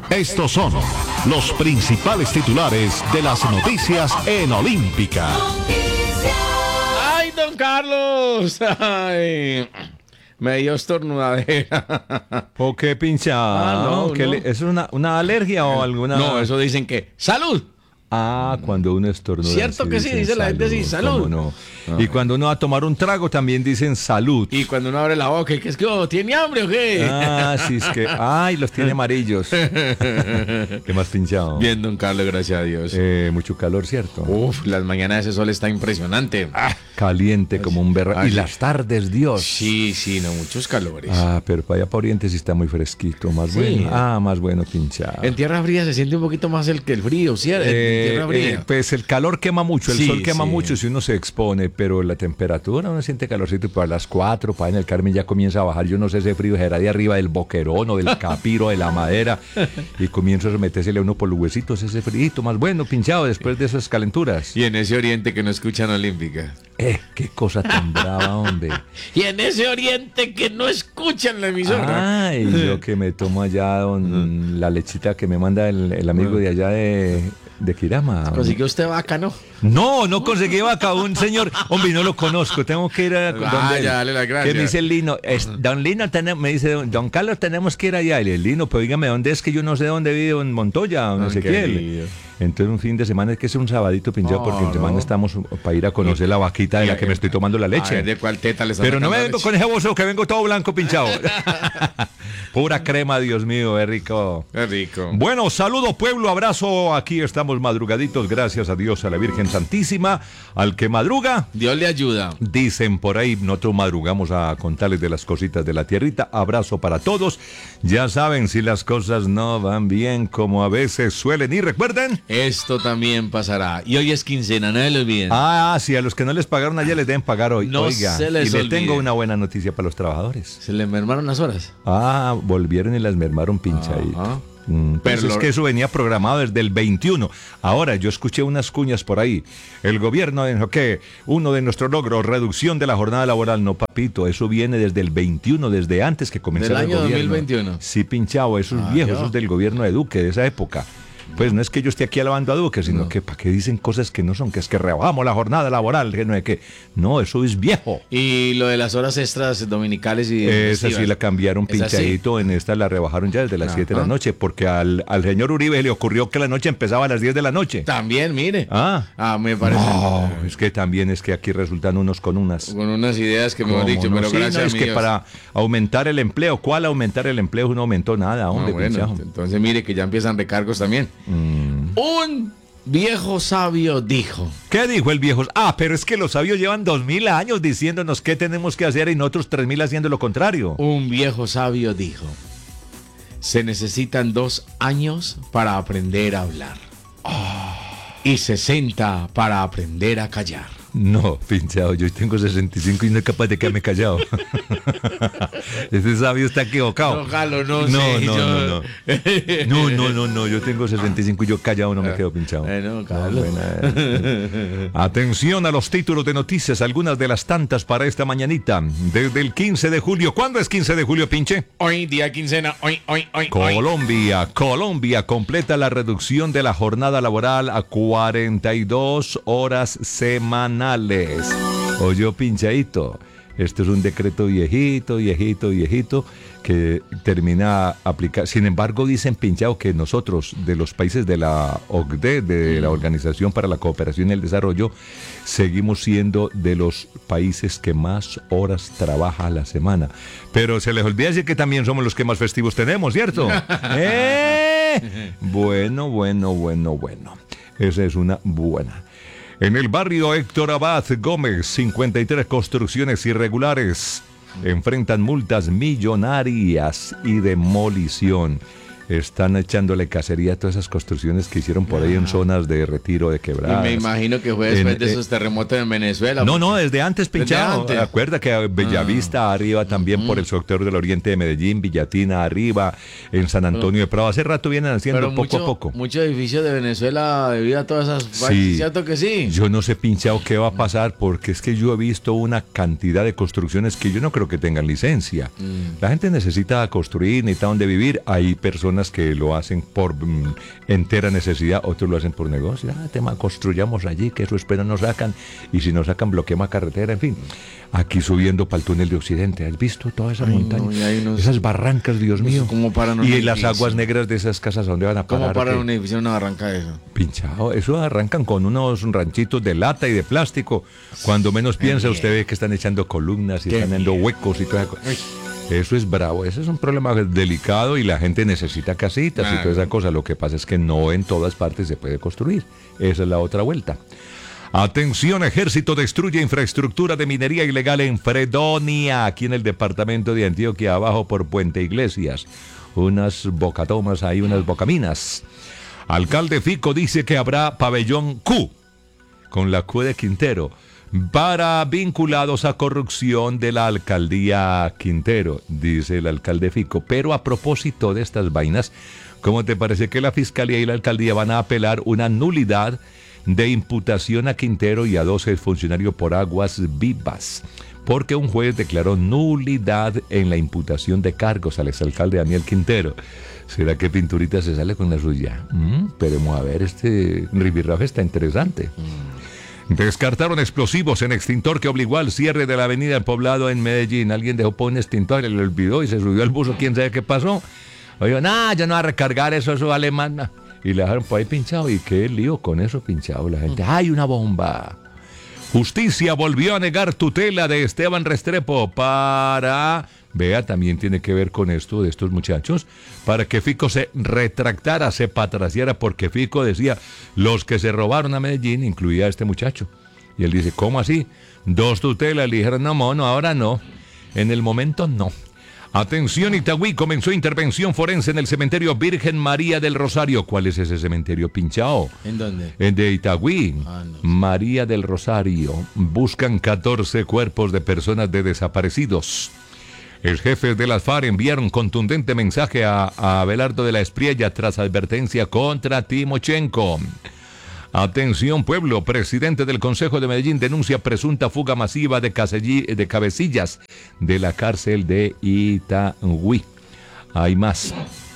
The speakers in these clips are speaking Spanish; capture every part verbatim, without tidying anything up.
Estos son los principales titulares de las noticias en Olímpica. ¡Ay, don Carlos! ¡Ay! Me dio estornudadera. ¿O qué pinchado? Ah, no, ¿Qué no. le- ¿Es una, una alergia o alguna...? No, eso dicen que ¡salud! Ah, cuando uno estornuda. Cierto que sí, dicen dice la gente sí, salud. ¿cómo no? Y cuando uno va a tomar un trago también dicen salud. Y cuando uno abre la boca, ¿qué es que oh, tiene hambre o qué? Ah, sí, es que... Ay, los tiene amarillos. ¿Qué más pinchado? Bien, don Carlos, gracias a Dios. Eh, mucho calor, ¿cierto? Uf, las mañanas ese sol está impresionante. Ah, Caliente como un berra. Ay, Y sí. las tardes, Dios. sí, sí, no, muchos calores. Ah, pero para allá para Oriente sí está muy fresquito, más Sí. bueno. Ah, más bueno pinchado. En tierra fría se siente un poquito más el que el frío, ¿sí? En Eh, tierra fría. eh, pues el calor quema mucho, el Sí, sol quema sí. mucho si uno se expone, pero la temperatura uno siente calorcito y para las cuatro, para en el Carmen ya comienza a bajar, yo no sé, ese frío será de arriba del boquerón o del capiro, de la madera, y comienza a metérsele a uno por los huesitos ese frío más bueno, pinchado, después de esas calenturas. Y en ese oriente que no escuchan Olímpica. Eh, qué cosa tan brava, hombre. Y en ese oriente que no escuchan la emisora. Ay, yo que me tomo allá don- la lechita que me manda el, el amigo de allá de, de Kirama. Consiguió usted vaca, ¿no? No, no conseguí vaca, un señor, hombre, no lo conozco, tengo que ir a donde Ah, él. ya, dale las gracias. Que me dice el Lino, es- don Lino, tenemos- me dice, don, don Carlos, tenemos que ir allá. Y le digo, Lino, pero dígame, ¿dónde es que yo no sé dónde vive en Montoya o no Ay, sé qué qué? lío. Entonces un fin de semana es que es un sabadito pinchado, porque en Oh, semana no. estamos para ir a conocer la vaquita de Y- la que me estoy tomando la A ver, leche. ¿de cuál teta le está Pero no me sacando vengo leche? con ese bozo que vengo todo blanco pinchado. Pura crema, Dios mío, es rico. Qué rico. Bueno, saludo pueblo, abrazo, aquí estamos madrugaditos, gracias a Dios, a la Virgen Santísima, al que madruga, Dios le ayuda. dicen por ahí, nosotros madrugamos a contarles de las cositas de la tierrita, abrazo para todos, ya saben, si las cosas no van bien como a veces suelen ir, recuerden. Esto también pasará. Y hoy es quincena, no se lo olviden. Ah, sí, a los que no les pagaron ayer les deben pagar hoy, No oiga, se les y le olvide. tengo una buena noticia para los trabajadores. Se le mermaron las horas. Ah, volvieron y las mermaron pinchadito. Ajá. Mm, pues Pero es lo- que eso venía programado desde el veintiuno. Ahora, yo escuché unas cuñas por ahí. El gobierno dijo que uno de nuestros logros, reducción de la jornada laboral. No, papito, eso viene desde el veintiuno, desde antes que comenzara Del el año gobierno. dos mil veintiuno. Sí, pinchado, eso es Ah, viejo, ya. eso es del gobierno de Duque, de esa época. Pues no es que yo esté aquí alabando a Duque, sino que para qué dicen cosas que no son, que es que rebajamos la jornada laboral, que no es que... No, eso es viejo. Y lo de las horas extras dominicales y Esa sí festivas. la cambiaron ¿Es así? pinchadito, en esta la rebajaron ya desde las siete de la Ajá. noche, porque al, al señor Uribe le ocurrió que la noche empezaba a las diez de la noche. También, mire. Ah. Ah, me parece. No, es que también es que aquí resultan unos con unas. Con unas ideas que me han ¿Cómo dicho, no? pero Sí, no, gracias es a que Dios. para aumentar el empleo, ¿cuál aumentar el empleo? No aumentó nada, Ah, hombre, bueno, pinchado. entonces mire que ya empiezan recargos también. Mm. Un viejo sabio dijo. ¿Qué dijo el viejo? Ah, pero es que los sabios llevan dos mil años diciéndonos qué tenemos que hacer y nosotros tres mil haciendo lo contrario. Un viejo sabio dijo. Se necesitan dos años para aprender a hablar. Y sesenta para aprender a callar. No, pinchado, yo tengo sesenta y cinco y no es capaz de quedarme callado. Ese sabio está equivocado. No, jalo, no no, sé, no, yo- no, no. No, no, no, no, yo tengo sesenta y cinco y yo callado no me quedo pinchado. Eh, no, No, Carlos. bueno, eh. Atención a los títulos de noticias, algunas de las tantas para esta mañanita. Desde el quince de julio, ¿cuándo es quince de julio, pinche? Hoy, día quincena, hoy, hoy, hoy, hoy. Colombia, Colombia completa la reducción de la jornada laboral a cuarenta y dos horas semanales. Oye, pinchadito, esto es un decreto viejito, viejito, viejito, que termina aplicar. Sin embargo, dicen pinchado que nosotros, de los países de la O C D E, de la Organización para la Cooperación y el Desarrollo, seguimos siendo de los países que más horas trabaja a la semana. Pero se les olvida decir que también somos los que más festivos tenemos, ¿cierto? ¡Eh! Bueno, bueno, bueno, bueno. Esa es una buena. En el barrio Héctor Abad Gómez, cincuenta y tres construcciones irregulares enfrentan multas millonarias y demolición. Están echándole cacería a todas esas construcciones que hicieron por ahí en zonas de retiro de Y quebradas. me imagino que fue después En- de eh, esos terremotos en Venezuela. No, no, desde antes pinchado. antes. Acuerda que a Bellavista arriba también por el sector del oriente de Medellín, Villatina arriba, en San Antonio de Prado. Hace rato vienen haciendo Pero poco mucho, a poco. muchos edificios de Venezuela debido a todas esas Sí. ¿cierto que sí? Yo no sé pinchado qué va a pasar porque es que yo he visto una cantidad de construcciones que yo no creo que tengan licencia. La gente necesita construir, necesita donde vivir. Hay personas personas que lo hacen por mm, entera necesidad, otros lo hacen por negocio. Ah, tema, construyamos allí, que eso espero nos sacan, y si nos sacan bloqueamos carretera, en fin. Aquí subiendo para el túnel de Occidente, ¿has visto toda esa Ay, montaña? no, y hay unos- esas barrancas, Dios Eso mío. como paran un Y las edificio. aguas negras de esas casas, ¿a dónde van a parar? ¿Cómo para ¿Qué? un edificio una barranca de eso? Pinchado, eso arrancan con unos ranchitos de lata y de plástico. Cuando menos piensa, usted ve que están echando columnas y Qué están dando huecos y toda esa cosa. Eso es bravo, eso es un problema delicado y la gente necesita casitas y Claro. toda esa cosa. Lo que pasa es que no en todas partes se puede construir. Esa es la otra vuelta. Atención, ejército destruye infraestructura de minería ilegal en Fredonia, aquí en el departamento de Antioquia, abajo por Puente Iglesias. Unas bocatomas ahí, unas bocaminas. Alcalde Fico dice que habrá pabellón Q, con la Q de Quintero, para vinculados a corrupción de la alcaldía Quintero, dice el alcalde Fico. Pero a propósito de estas vainas, ¿cómo te parece que la fiscalía y la alcaldía van a apelar una nulidad de imputación a Quintero y a doce funcionarios por aguas vivas? Porque un juez declaró nulidad en la imputación de cargos al exalcalde Daniel Quintero. ¿Será que Pinturita se sale con la suya? Mm, esperemos a ver, este ribirrafe está interesante. Descartaron explosivos en extintor que obligó al cierre de la avenida del Poblado en Medellín. Alguien dejó por un extintor, le olvidó y se subió al buzo, quién sabe qué pasó. Oye, nada, ya no va a recargar eso, eso vale más. Nah. Y le dejaron por ahí pinchado. ¿Y qué lío con eso pinchado? La gente, ¡ay, una bomba! Justicia volvió a negar tutela de Esteban Restrepo para... Vea, también tiene que ver con esto de estos muchachos, para que Fico se retractara, se patraciara, porque Fico decía, los que se robaron a Medellín, incluía a este muchacho. Y él dice, ¿cómo así? Dos tutelas, le dijeron, no, mono, ahora no. En el momento, no. Atención, Itagüí, comenzó intervención forense en el cementerio Virgen María del Rosario. ¿Cuál es ese cementerio pinchado? ¿En dónde? En de Itagüí, Ah, no sé. María del Rosario. Buscan catorce cuerpos de personas de desaparecidos. El jefe de las FARC enviaron contundente mensaje a, a Abelardo de la Espriella tras advertencia contra Timochenko. Atención, pueblo, presidente del Consejo de Medellín denuncia presunta fuga masiva de, caselli- de cabecillas de la cárcel de Itagüí. Hay más.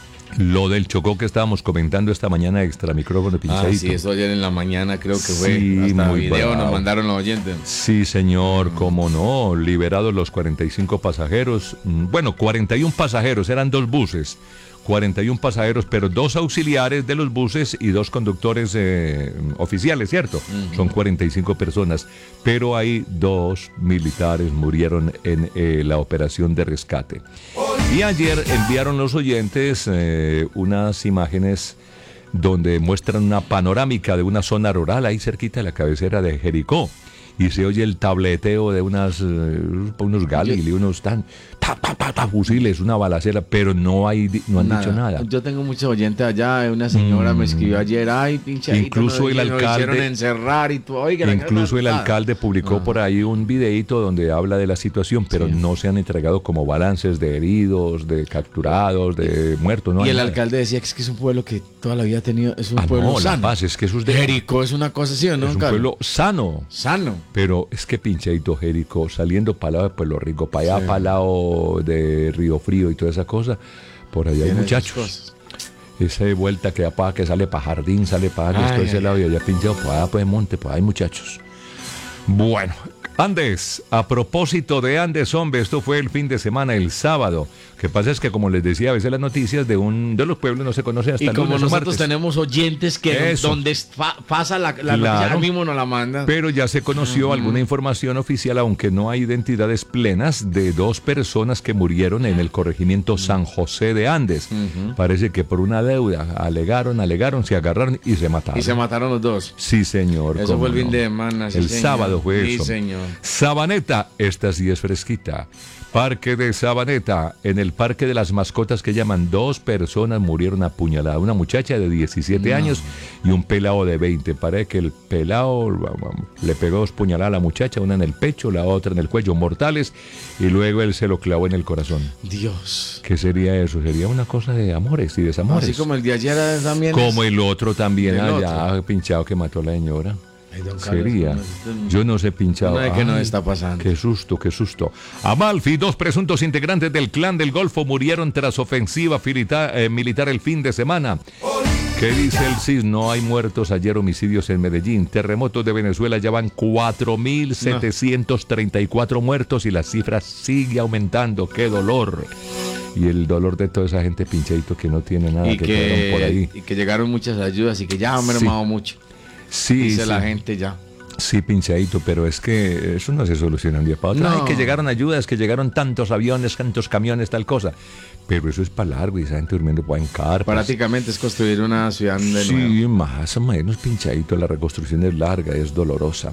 Lo del Chocó que estábamos comentando esta mañana, extra micrófono pinchadito. Ah, sí, eso ayer en la mañana creo que fue. Sí, Hasta muy video bravo. nos mandaron los oyentes. Sí, señor, cómo no, liberados los cuarenta y cinco pasajeros, mm, bueno, cuarenta y uno pasajeros, eran dos buses, cuarenta y uno pasajeros, pero dos auxiliares de los buses y dos conductores eh, oficiales, ¿cierto? Son cuarenta y cinco personas, pero hay dos militares murieron en eh, la operación de rescate. Y ayer enviaron los oyentes eh, unas imágenes donde muestran una panorámica de una zona rural ahí cerquita de la cabecera de Jericó. Y se oye el tableteo de unas, eh, unos Galil y unos tan, ta, ta, ta, ta, fusiles, una balacera, pero no hay, di- no han dicho nada. Yo tengo muchos oyentes allá. Una señora me escribió ayer, ay, pinche. Incluso el alcalde- hicieron encerrar y todo. Oiga, la Incluso el verdad. alcalde publicó Ah. por ahí un videíto donde habla de la situación, pero Sí. no se han entregado como balances de heridos, de capturados, de muertos. No Y hay el nada. alcalde decía que es que es un pueblo que toda la vida ha tenido. Es un Ah, pueblo no, La sano. Paz, es que eso es de... Jericó es una cosa así, ¿o no? Es un Carlos? pueblo sano. Sano. Pero es que pincheito Jericó, saliendo para lado de Pueblo Rico, para allá Sí. para el lado de Río Frío y toda esa cosa, por allá hay Tiene esas muchachos. cosas. Esa de vuelta que para que sale para Jardín, sale para esto, Ay, ese ay, lado y allá pinchado, para allá pues monte, pues hay muchachos. Bueno, Andes, a propósito de Andes, hombre, esto fue el fin de semana, el sábado. Lo que pasa es que, como les decía, a veces las noticias de un de los pueblos no se conocen hasta Y el como lunes o nosotros martes. tenemos oyentes que Eso. donde fa- pasa la, la Claro. noticia, ahí mismo nos la mandan. Pero ya se conoció alguna información oficial, aunque no hay identidades plenas, de dos personas que murieron en el corregimiento San José de Andes. Parece que por una deuda alegaron, alegaron, se agarraron y se mataron. Y se mataron los dos. Sí, señor. Eso cómo fue el fin no. de semana. sí, El señor. sábado fue Sí, eso. señor. Sabaneta, esta sí es fresquita. Parque de Sabaneta, en el Parque de las Mascotas que llaman, dos personas murieron apuñaladas. Una muchacha de diecisiete años y un pelado de veinte. Parece que el pelado le pegó dos puñaladas a la muchacha, una en el pecho, la otra en el cuello, mortales, y luego él se lo clavó en el corazón. Dios. ¿Qué sería eso? Sería una cosa de amores y desamores. Así como el de ayer también. Como el otro también El allá, pinchado, que mató a la señora. es- Ay, don Carlos, Sería. no, esto- Yo no sé pinchado. No sé qué nos Ay, está pasando. Qué susto, qué susto. Amalfi, dos presuntos integrantes del clan del Golfo murieron tras ofensiva filita- eh, militar el fin de semana. ¿Qué dice el C I S? No hay muertos ayer, homicidios en Medellín. Terremotos de Venezuela ya van cuatro mil setecientos treinta y cuatro muertos y la cifra sigue aumentando. ¡Qué dolor! Y el dolor de toda esa gente pinchadito que no tiene nada, Y que, quedaron por que, ahí. y que llegaron muchas ayudas y que ya han mermado mucho. Sí, Dice sí. la gente ya. Sí, pinchadito, pero es que eso no se soluciona un día para otro. No. Ay, que llegaron ayudas, que llegaron tantos aviones, tantos camiones, tal cosa. Pero eso es para largo y esa gente durmiendo en carpas. Prácticamente es construir una ciudad de Sí, nuevo. más o menos pinchadito. La reconstrucción es larga, es dolorosa.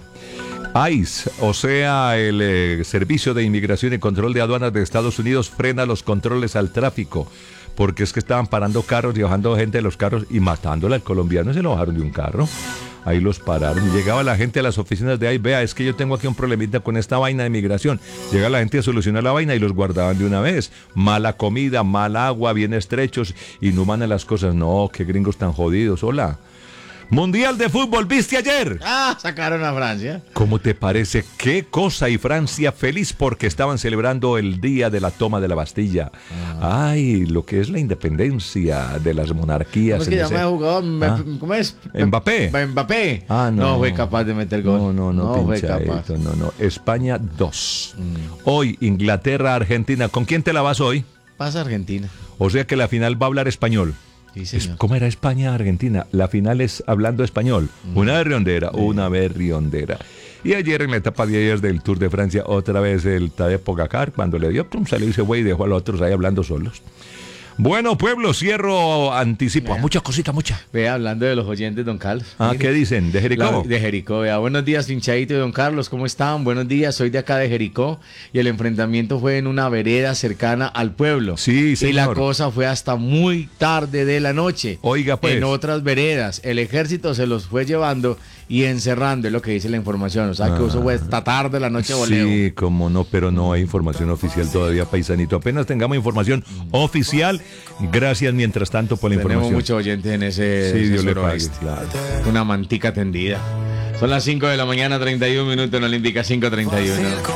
I C E, o sea, el eh, Servicio de Inmigración y Control de Aduanas de Estados Unidos, frena los controles al tráfico. Porque es que estaban parando carros y bajando gente de los carros y matándola al colombiano. Se lo bajaron de un carro. Ahí los pararon. Y llegaba la gente a las oficinas de ahí. Vea, es que yo tengo aquí un problemita con esta vaina de migración. Llega la gente a solucionar la vaina y los guardaban de una vez. Mala comida, mal agua, bien estrechos, inhumanas las cosas. No, qué gringos tan jodidos. Hola. Mundial de fútbol, ¿viste ayer? Ah, sacaron a Francia. ¿Cómo te parece? ¿Qué cosa? Y Francia feliz porque estaban celebrando el día de la toma de la Bastilla. Ah. Ay, lo que es la independencia de las monarquías. ¿Cómo es que en llama ese- el jugador? Me- Ah. ¿Cómo es? Mbappé. Mbappé. Ah, no. No fue capaz de meter gol. No, no, no, fue pinchadito, capaz. no, no. España dos. Hoy, Inglaterra, Argentina. ¿Con quién te la vas hoy? Pasa Argentina. O sea que la final va a hablar español. Sí, Es- señor. ¿Cómo era España-Argentina? La final es hablando español. Una berriondera, una berriondera. Y ayer en la etapa de ayer del Tour de Francia, otra vez el Tadej Pogacar, cuando le dio, pum, salió ese güey y dejó a los otros ahí hablando solos. Bueno, pueblo, cierro, anticipo. Vea. Muchas cositas, muchas. Ve, hablando de los oyentes, don Carlos. Ah, Mire. ¿qué dicen? ¿De Jericó? La- de Jericó, vea. Buenos días, Pinchadito y don Carlos, ¿cómo están? Buenos días, soy de acá de Jericó y el enfrentamiento fue en una vereda cercana al pueblo. Sí, Y la señor. cosa fue hasta muy tarde de la noche. Oiga, pues. En otras veredas, el ejército se los fue llevando y encerrando, es lo que dice la información. O sea, que eso fue hasta tarde de la noche voleo. Sí, como no, pero no hay información oficial todavía, paisanito. Apenas tengamos información oficial, gracias mientras tanto por la Tenemos información. muchos oyentes en ese, Sí, ese Dios le pague, suroeste. claro. Una mantica tendida. Son las cinco de la mañana, treinta y un minutos en Olímpica, cinco treinta y uno.